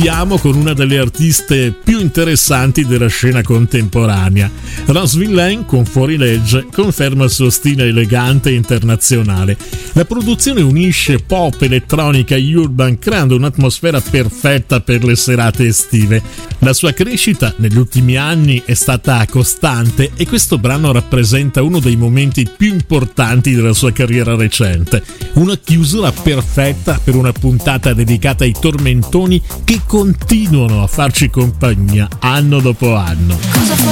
chiudiamo con una delle artiste più interessanti della scena contemporanea. Rose Villain, con Fuorilegge, conferma il suo stile elegante e internazionale. La produzione unisce pop, elettronica e urban, creando un'atmosfera perfetta per le serate estive. La sua crescita negli ultimi anni è stata costante e questo brano rappresenta uno dei momenti più importanti della sua carriera recente. Una chiusura perfetta per una puntata dedicata ai tormentoni che continuano a farci compagnia anno dopo anno.